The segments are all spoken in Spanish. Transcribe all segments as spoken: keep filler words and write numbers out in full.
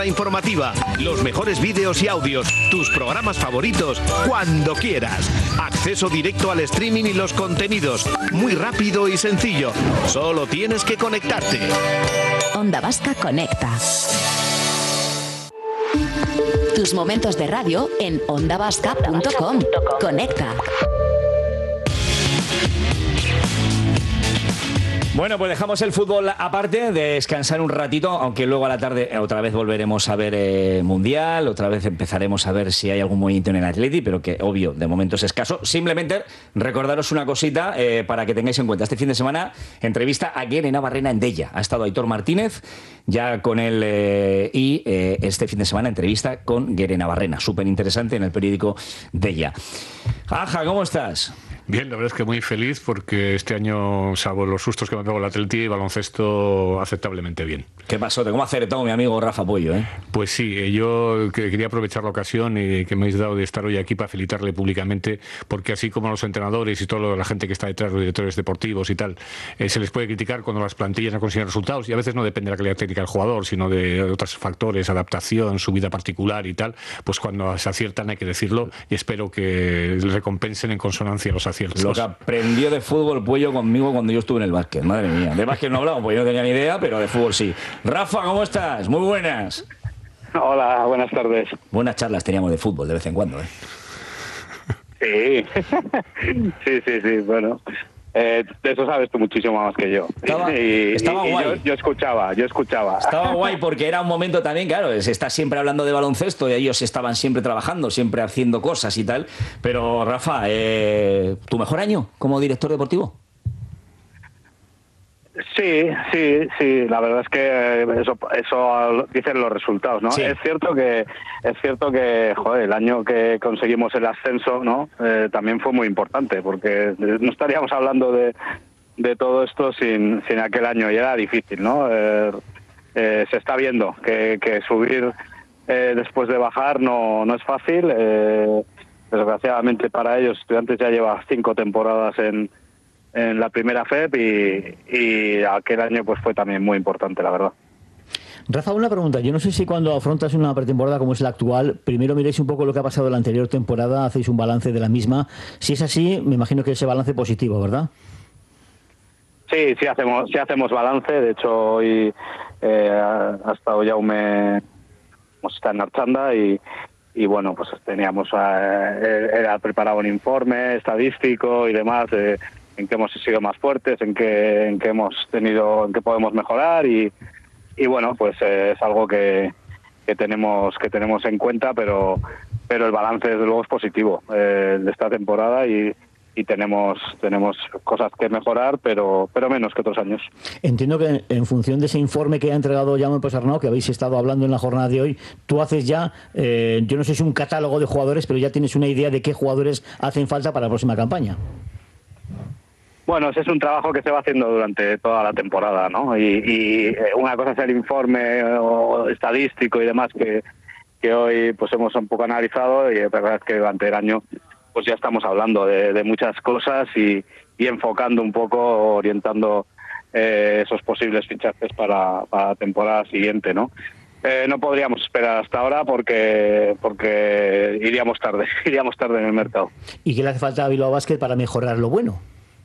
Informativa, los mejores vídeos y audios, tus programas favoritos, cuando quieras. Acceso directo al streaming y los contenidos, muy rápido y sencillo. Solo tienes que conectarte. Onda Vasca Conecta. Tus momentos de radio en onda vasca punto com. Conecta. Bueno, pues dejamos el fútbol aparte, de descansar un ratito, aunque luego a la tarde otra vez volveremos a ver eh, Mundial, otra vez empezaremos a ver si hay algún movimiento en el Atleti, pero que obvio, de momento es escaso. Simplemente recordaros una cosita eh, para que tengáis en cuenta. Este fin de semana, entrevista a Guere Navarrena en Della. Ha estado Aitor Martínez, ya con él, eh, y eh, este fin de semana entrevista con Guere Navarrena. Súper interesante en el periódico Della. Aja, ¿cómo estás? Bien, la verdad es que muy feliz porque este año, salvo los sustos que me pegó el Atleti, baloncesto aceptablemente bien. ¿Qué pasó? ¿Cómo ha acertado mi amigo Rafa Puello, eh? Pues sí, yo quería aprovechar la ocasión y que me habéis dado de estar hoy aquí para felicitarle públicamente, porque así como los entrenadores y toda la gente que está detrás, los directores deportivos y tal, eh, se les puede criticar cuando las plantillas no consiguen resultados, y a veces no depende de la calidad técnica del jugador, sino de otros factores, adaptación, su vida particular y tal, pues cuando se aciertan hay que decirlo, y espero que les recompensen en consonancia los aciertos. Lo que aprendió de fútbol Puello conmigo cuando yo estuve en el básquet, madre mía. De básquet no hablamos, pues yo no tenía ni idea, pero de fútbol sí. Rafa, ¿cómo estás? Muy buenas. Hola, buenas tardes. Buenas charlas teníamos de fútbol de vez en cuando, ¿eh? Sí, sí, sí, sí, bueno. Eh, de eso sabes tú muchísimo más que yo. Estaba, y, estaba y, guay. Y yo, yo escuchaba, yo escuchaba. Estaba guay porque era un momento también, claro, se está siempre hablando de baloncesto y ellos estaban siempre trabajando, siempre haciendo cosas y tal. Pero, Rafa, eh, ¿tu mejor año como director deportivo? Sí, sí, sí. La verdad es que eso, eso dicen los resultados, ¿no? Sí. Es cierto que, es cierto que, joder, el año que conseguimos el ascenso, ¿no? Eh, también fue muy importante, porque no estaríamos hablando de, de todo esto sin, sin aquel año, y era difícil, ¿no? Eh, eh, se está viendo que, que subir eh, después de bajar no, no es fácil. Eh, desgraciadamente para ellos, Estudiantes ya lleva cinco temporadas en en la primera F E P y, y aquel año pues fue también muy importante, la verdad. Rafa, una pregunta. Yo no sé si cuando afrontas una pretemporada como es la actual, primero miréis un poco lo que ha pasado en la anterior temporada, hacéis un balance de la misma. Si es así, me imagino que ese balance positivo, ¿verdad? Sí, sí hacemos, sí hacemos balance. De hecho, hoy eh, ha estado Jaume, hemos estado en Archanda y y bueno, pues teníamos eh, era preparado un informe estadístico y demás de en qué hemos sido más fuertes, en qué en qué hemos tenido, en qué podemos mejorar y, y bueno, pues eh, es algo que, que tenemos que tenemos en cuenta, pero pero el balance desde luego es positivo eh, de esta temporada y y tenemos tenemos cosas que mejorar, pero pero menos que otros años. Entiendo que en función de ese informe que ha entregado Jaume Pessarnau, que habéis estado hablando en la jornada de hoy, tú haces ya, eh, yo no sé si un catálogo de jugadores, pero ya tienes una idea de qué jugadores hacen falta para la próxima campaña. Bueno, ese es un trabajo que se va haciendo durante toda la temporada, ¿no? Y, y una cosa es el informe o estadístico y demás que, que hoy pues hemos un poco analizado, y la verdad es que durante el año pues ya estamos hablando de, de muchas cosas y, y enfocando un poco, orientando eh, esos posibles fichajes para, para la temporada siguiente, ¿no? Eh, no podríamos esperar hasta ahora porque porque iríamos tarde, iríamos tarde en el mercado. ¿Y qué le hace falta a Bilbao Basket para mejorar lo bueno?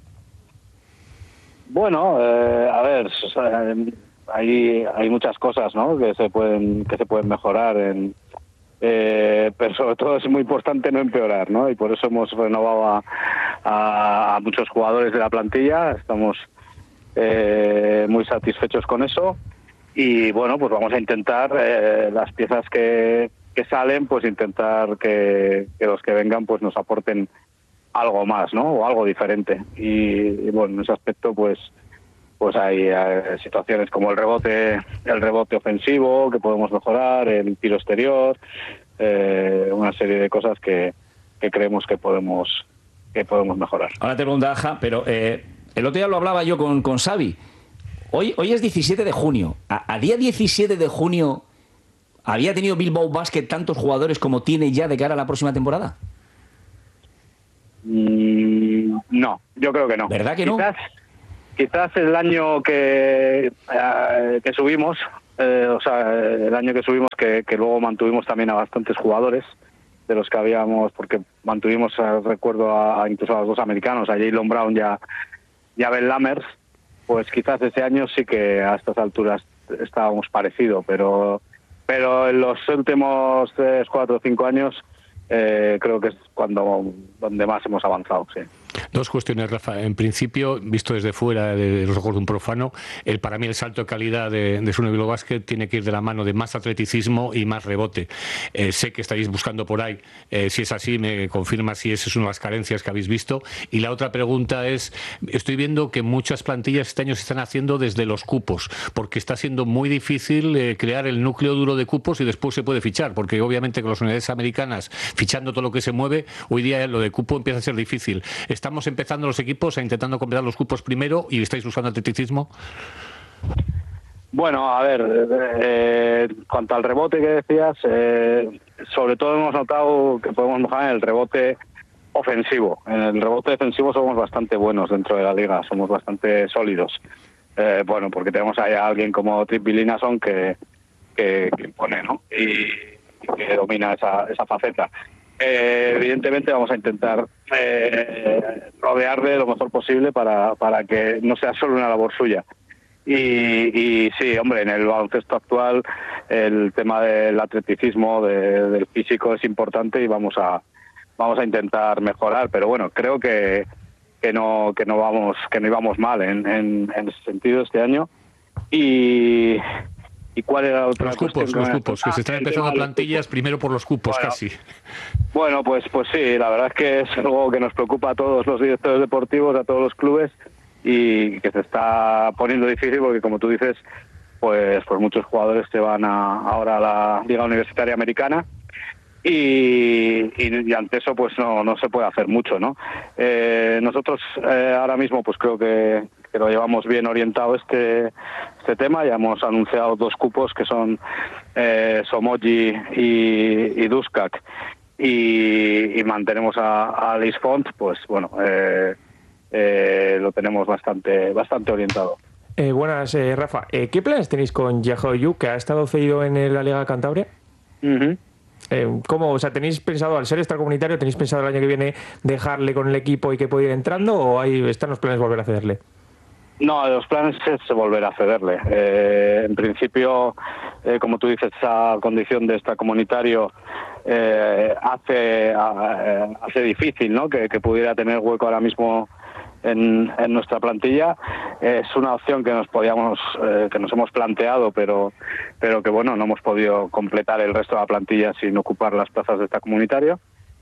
Bueno, eh, a ver, o sea, hay hay muchas cosas, ¿no? Que se pueden que se pueden mejorar en Eh, pero sobre todo es muy importante no empeorar, ¿no? Y por eso hemos renovado a, a, a muchos jugadores de la plantilla. Estamos eh, muy satisfechos con eso y bueno, pues vamos a intentar eh, las piezas que, que salen, pues intentar que, que los que vengan pues nos aporten algo más, ¿no? O algo diferente. Y, y bueno, en ese aspecto pues pues hay, hay situaciones como el rebote el rebote ofensivo que podemos mejorar, el tiro exterior, eh, una serie de cosas que, que creemos que podemos que podemos mejorar. Ahora te pregunto, Aja, pero eh, el otro día lo hablaba yo con, con Xavi. Hoy, hoy es diecisiete de junio. A, a día diecisiete de junio, ¿había tenido Bilbao Basket tantos jugadores como tiene ya de cara a la próxima temporada? Mm, no, yo creo que no. ¿Verdad que no? Quizás Quizás el año que, eh, que subimos, eh, o sea, el año que subimos, que, que luego mantuvimos también a bastantes jugadores de los que habíamos, porque mantuvimos, eh, recuerdo, a, a incluso a los dos americanos, a Jalen Brown y a, y a Ben Lammers, pues quizás ese año sí que a estas alturas estábamos parecido, pero pero en los últimos tres, cuatro, cinco años eh, creo que es cuando donde más hemos avanzado, sí. Dos cuestiones, Rafa. En principio, visto desde fuera, de los ojos de un profano, el, para mí el salto de calidad de, de Sune Bilbao Basket tiene que ir de la mano de más atleticismo y más rebote. Eh, sé que estáis buscando por ahí. Eh, si es así, me confirma si esa es una de las carencias que habéis visto. Y la otra pregunta es, estoy viendo que muchas plantillas este año se están haciendo desde los cupos, porque está siendo muy difícil eh, crear el núcleo duro de cupos y después se puede fichar, porque obviamente con las unidades americanas fichando todo lo que se mueve, hoy día lo de cupo empieza a ser difícil. Estamos empezando los equipos a intentando completar los cupos primero y estáis usando atleticismo. Bueno, a ver, eh, cuanto al rebote que decías, eh, sobre todo hemos notado que podemos mejorar en el rebote ofensivo. En el rebote defensivo somos bastante buenos dentro de la liga, somos bastante sólidos. Eh, bueno, porque tenemos ahí a alguien como Trip Linason que, que, que pone, ¿no? Y, y que domina esa, esa faceta. Eh, evidentemente vamos a intentar eh, rodearle lo mejor posible para, para que no sea solo una labor suya. Y, y sí, hombre, en el baloncesto actual el tema del atleticismo, de, del físico es importante y vamos a vamos a intentar mejorar, pero bueno, creo que que no que no vamos que no íbamos mal en, en, en ese sentido este año. Y ¿Y cuál era la otra Los cupos, los cupos, que se están empezando plantillas primero por los cupos, bueno, casi. Bueno, pues pues sí, la verdad es que es algo que nos preocupa a todos los directores deportivos, a todos los clubes, y que se está poniendo difícil porque, como tú dices, pues pues muchos jugadores se van a, ahora a la Liga Universitaria Americana y, y, y ante eso pues no no se puede hacer mucho, ¿no? Eh, nosotros eh, ahora mismo pues creo que, que lo llevamos bien orientado este este tema. Ya hemos anunciado dos cupos que son eh, Somoji y, y Duskak, y, y mantenemos a, a Liz Font, pues bueno, eh, eh, lo tenemos bastante bastante orientado. Eh, buenas, eh, Rafa. Eh, ¿Qué planes tenéis con Yahoyu, que ha estado cedido en la Liga Cantabria? Uh-huh. Eh, ¿Cómo? O sea, ¿tenéis pensado, al ser extracomunitario, tenéis pensado el año que viene dejarle con el equipo y que pueda ir entrando, o ahí están los planes de volver a cederle? No, los planes es volver a cederle. Eh, en principio, eh, como tú dices, esa condición de extracomunitario eh, hace eh, hace difícil, ¿no?, que, que pudiera tener hueco ahora mismo en, en nuestra plantilla. Eh, es una opción que nos podíamos, eh, que nos hemos planteado, pero pero que bueno, no hemos podido completar el resto de la plantilla sin ocupar las plazas de extracomunitario.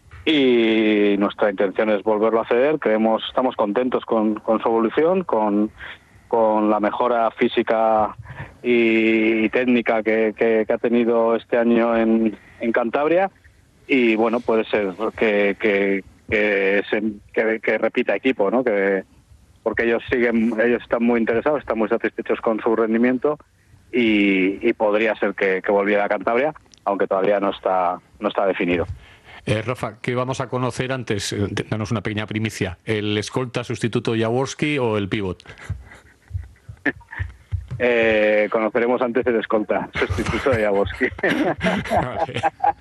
Y nuestra intención es volverlo a ceder. Creemos, estamos contentos con, con su evolución, con, con la mejora física y, y técnica que, que, que ha tenido este año en, en Cantabria, y bueno, puede ser que, que, que, se, que, que repita equipo, ¿no? Que, porque ellos siguen, ellos están muy interesados, están muy satisfechos con su rendimiento, y, y podría ser que, que volviera a Cantabria, aunque todavía no está, no está definido. Eh, Rafa, ¿qué vamos a conocer antes? Danos una pequeña primicia. ¿El escolta sustituto Jaworski o el pívot? Eh, conoceremos antes el escolta sustituto de Jaworski. Vale.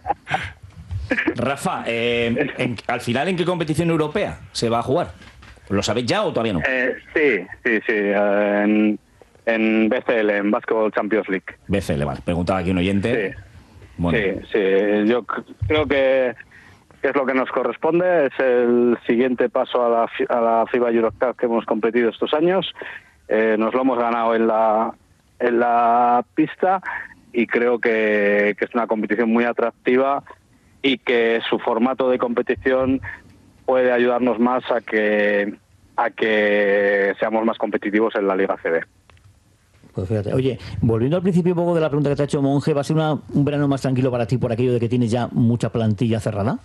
Rafa, eh, en, al final, ¿en qué competición europea se va a jugar? ¿Lo sabéis ya o todavía no? Eh, sí, sí, sí. En, en B C L, en Basketball Champions League. B C L, vale. Preguntaba aquí un oyente. Sí, bueno. sí, sí. Yo creo que que es lo que nos corresponde, es el siguiente paso a la, a la FIBA Eurocup que hemos competido estos años. Eh, nos lo hemos ganado en la en la pista, y creo que, que es una competición muy atractiva y que su formato de competición puede ayudarnos más a que a que seamos más competitivos en la Liga C B. Pues fíjate. Oye, volviendo al principio un poco de la pregunta que te ha hecho Monje, ¿va a ser una, un verano más tranquilo para ti por aquello de que tienes ya mucha plantilla cerrada?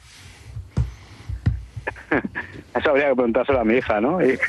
Eso habría que preguntárselo a mi hija, ¿no? Y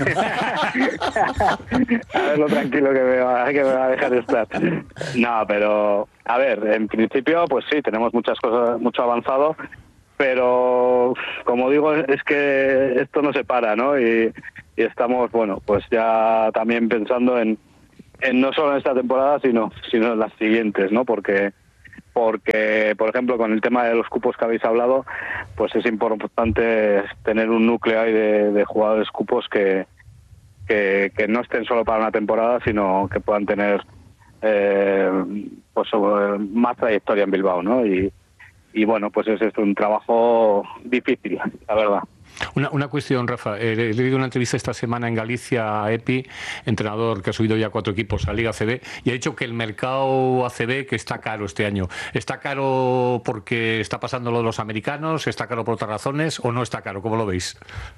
a ver lo tranquilo que me, va, que me va a dejar estar. No, pero a ver, en principio, pues sí, tenemos muchas cosas, mucho avanzado, pero como digo, es que esto no se para, ¿no? Y, y estamos, bueno, pues ya también pensando en en no solo en esta temporada, sino, sino en las siguientes, ¿no? Porque, porque, por ejemplo, con el tema de los cupos que habéis hablado, pues es importante tener un núcleo ahí de, de jugadores cupos que, que, que no estén solo para una temporada, sino que puedan tener eh, pues más trayectoria en Bilbao, ¿no? Y, y bueno, pues es, es un trabajo difícil, la verdad. Una, una cuestión, Rafa. Eh, he leído una entrevista esta semana en Galicia a Epi, entrenador que ha subido ya cuatro equipos a Liga A C B, y ha dicho que el mercado A C B que está caro este año. ¿Está caro porque está pasando lo de los americanos? ¿Está caro por otras razones o no está caro? ¿Cómo lo veis?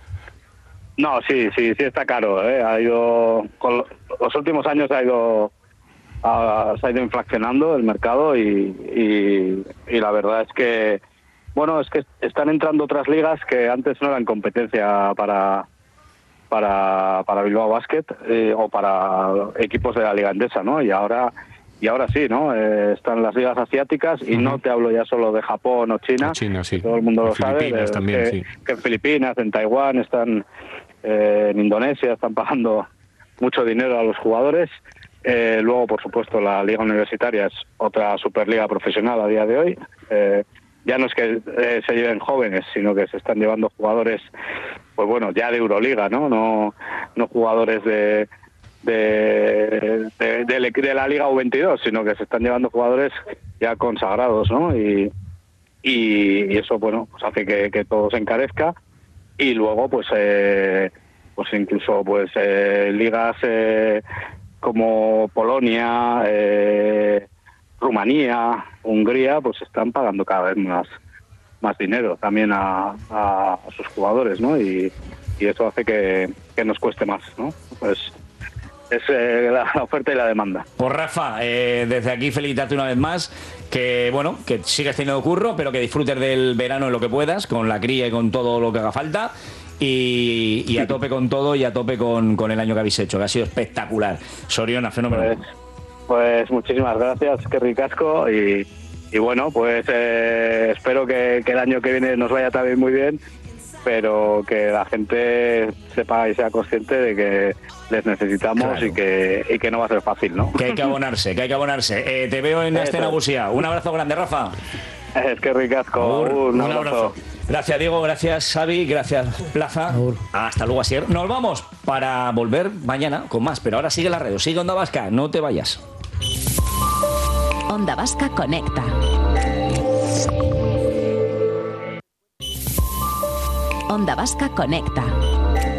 No, sí, sí, sí está caro. ¿eh? Ha ido, con los últimos años ha ido, ha, se ha ido inflacionando el mercado y, y, y la verdad es que Bueno, es que están entrando otras ligas que antes no eran competencia para para, para Bilbao Basket eh, o para equipos de la Liga Endesa, ¿no? Y ahora y ahora sí, ¿no? Eh, están las ligas asiáticas y uh-huh. no te hablo ya solo de Japón o China, China sí. todo el mundo en lo sabe, Filipinas eh, también, que, sí. que en Filipinas, en Taiwán, están eh, en Indonesia, están pagando mucho dinero a los jugadores. Eh, luego, por supuesto, la Liga Universitaria es otra superliga profesional a día de hoy. Eh, ya no es que eh, se lleven jóvenes, sino que se están llevando jugadores, pues bueno, ya de Euroliga, ¿no? No, no jugadores de de, de, de, de la Liga U veintidós, sino que se están llevando jugadores ya consagrados, ¿no? Y, y, y eso, bueno, pues hace que, que todo se encarezca. Y luego, pues, eh, pues incluso, pues, eh, ligas eh, como Polonia, eh, Rumanía, Hungría, pues están pagando cada vez más más dinero también a, a, a sus jugadores, ¿no? Y, y eso hace que, que nos cueste más, ¿no? Pues es eh, la oferta y la demanda. Pues Rafa, eh, desde aquí felicitarte una vez más, que bueno, que sigues teniendo curro, pero que disfrutes del verano en lo que puedas, con la cría y con todo lo que haga falta. Y, y a tope con todo y a tope con, con el año que habéis hecho, que ha sido espectacular. Soriona, fenómeno. Pues, pues muchísimas gracias, qué ricasco. Y, y bueno, pues eh, espero que, que el año que viene nos vaya también muy bien, pero que la gente sepa y sea consciente de que les necesitamos, claro. y que y que no va a ser fácil, ¿no? Que hay que abonarse, que hay que abonarse. Eh, te veo en Asten Nagusia. Un abrazo grande, Rafa. Es que ricasco. Un, un, un abrazo. Gracias, Diego. Gracias, Xavi. Gracias, Plaza. Hasta luego, Asier. Nos vamos para volver mañana con más. Pero ahora sigue la radio. Sigue Onda Vasca. No te vayas. Onda Vasca Conecta. Onda Vasca Conecta.